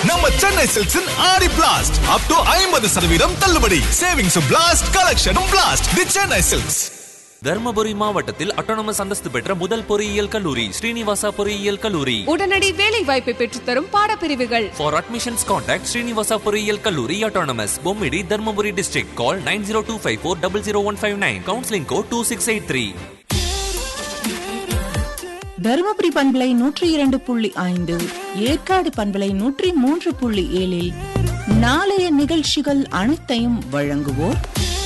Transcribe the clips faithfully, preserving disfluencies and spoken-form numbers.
நம்ம சென்னை சில்க்ஸின் ஆடி blast up to ஐம்பது சதவீதம் தள்ளுபடி. Savings blast, கலெக்ஷனும் blast. தி சென்னை சில்க்ஸ். தர்மபுரி மாவட்டத்தில் அட்டானமஸ் அந்தஸ்து பெற்ற முதல் பொறியியல் கல்லூரி ஸ்ரீனிவாசா பொறியியல் கல்லூரி. உடனடி வேலை வாய்ப்பை பெற்றுத்தரும் பாடப்பிரிவுகள். For admissions contact ஸ்ரீனிவாசா பொறியியல் கல்லூரி autonomous, Bommidi, Dharmapuri district. Call nine zero two five four zero zero one five nine. Counseling code two six eight three. Dharmapuri பண்பலை நூற்றி இரண்டு புள்ளி ஐந்து, ஏற்காடு பண்பலை நூற்றி மூன்று புள்ளி ஏழில் நாளைய நிகழ்ச்சிகள் அனைத்தையும் வழங்குவோர்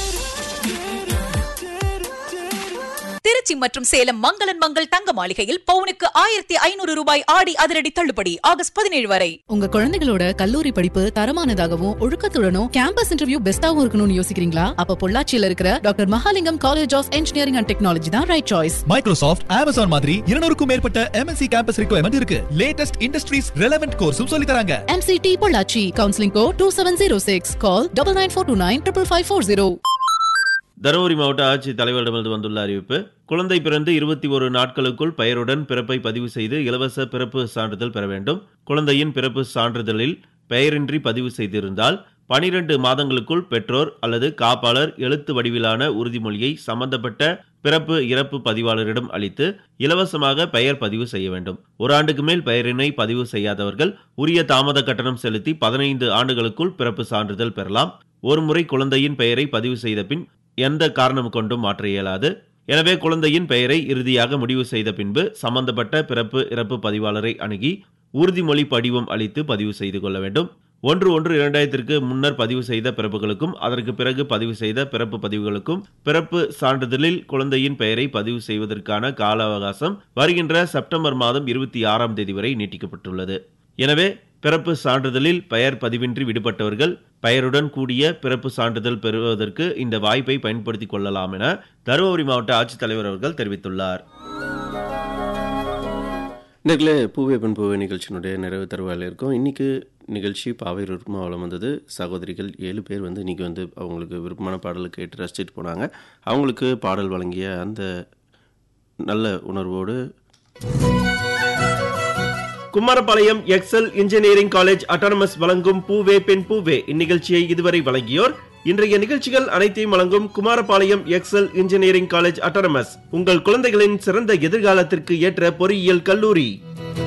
திருச்சி மற்றும் சேலம் மங்களன் மங்கள் தங்க மாளிகையில் பவுனுக்கு ஆயிரத்தி ஐநூறு ரூபாய் ஆடி அதிரடி தள்ளுபடி ஆகஸ்ட் பதினேழு வரை. உங்க குழந்தைகளோட கல்லூரி படிப்பு தரமானதாகவும் ஒழுக்கத்துடனும் கேம்பஸ் இன்டர்வியூ பெஸ்டாவும் இருக்கணும்னு யோசிக்கிறீங்களா? அப்ப பொள்ளாச்சியில இருக்கிற doctor Mahalingam college of engineering and technology தான் ரைட் சாய்ஸ். மைக்ரோசாஃப்ட், அமேசான் மாதிரி இருநூறுக்கும் மேற்பட்ட எம்என்சி கேம்பஸ் ரிக்வயர்மெண்ட் இருக்கு. லேட்டஸ்ட் இண்டஸ்ட்ரீஸ் ரெலவென்ட் கோர்ஸும் சொல்லி தராங்க. MCT Pollachi. Counselling code two seven zero six. Call double nine four two nine triple five four zero. Dharmapuri மாவட்ட ஆட்சித் தலைவரிடமிருந்து வந்துள்ள அறிவிப்பு. குழந்தை பிறந்து இருபத்தி ஒரு நாட்களுக்குள் பெயருடன் பிறப்பை பதிவு செய்து இலவச பிறப்பு சான்றிதழ் பெற வேண்டும். குழந்தையின் பிறப்பு சான்றிதழில் பெயரின்றி பதிவு செய்திருந்தால் பனிரெண்டு மாதங்களுக்குள் பெற்றோர் அல்லது காப்பாளர் எழுத்து வடிவிலான உறுதிமொழியை சம்பந்தப்பட்ட பிறப்பு இறப்பு பதிவாளரிடம் அளித்து இலவசமாக பெயர் பதிவு செய்ய வேண்டும். ஒரு ஆண்டுக்கு மேல் பெயரினை பதிவு செய்யாதவர்கள் உரிய தாமத கட்டணம் செலுத்தி பதினைந்து ஆண்டுகளுக்குள் பிறப்பு சான்றிதழ் பெறலாம். ஒருமுறை குழந்தையின் பெயரை பதிவு செய்த பின் எந்த காரணம் கொண்டும் மாற்ற இயலாது. எனவே குழந்தையின் பெயரை இறுதியாக முடிவு செய்த பின்பு சம்பந்தப்பட்ட பிறப்பு இறப்பு பதிவாளரை அணுகி உறுதிமொழி படிவம் அளித்து பதிவு செய்து கொள்ள வேண்டும். ஒன்று ஒன்று இரண்டாயிரத்திற்கு முன்னர் பதிவு செய்த பிறப்புகளுக்கும் அதற்கு பிறகு பதிவு செய்த பிறப்பு பதிவுகளுக்கும் பிறப்பு சான்றிதழில் குழந்தையின் பெயரை பதிவு செய்வதற்கான கால அவகாசம் வருகின்ற செப்டம்பர் மாதம் இருபத்தி ஆறாம் தேதி வரை நீட்டிக்கப்பட்டுள்ளது. எனவே பிறப்பு சான்றிதழில் பெயர் பதிவின்றி விடுபட்டவர்கள் பெயருடன் கூடிய பிறப்பு சான்றிதழ் பெறுவதற்கு இந்த வாய்ப்பை பயன்படுத்திக் கொள்ளலாம் என தருமபுரி மாவட்ட ஆட்சித்தலைவர் அவர்கள் தெரிவித்துள்ளார். நேர்களே, பூவே பெண் பூவே நிகழ்ச்சியினுடைய நிறைவு தருவாயில் இருக்கும். இன்றைக்கி நிகழ்ச்சி பாவை விருப்பமாக வந்தது. சகோதரிகள் ஏழு பேர் வந்து இன்றைக்கி வந்து அவங்களுக்கு விருப்பமான பாடலை கேட்டு ரசிச்சுட்டு போனாங்க. அவங்களுக்கு பாடல் வழங்கிய அந்த நல்ல உணர்வோடு Kumarapalayam XL engineering college autonomous வழங்கும் பூவே பெண் பூவே இந்நிகழ்ச்சியை இதுவரை வழங்கியோர். இன்றைய நிகழ்ச்சிகள் அனைத்தையும் வழங்கும் Kumarapalayam XL engineering college autonomous, உங்கள் குழந்தைகளின் சிறந்த எதிர்காலத்திற்கு ஏற்ற பொறியியல் கல்லூரி.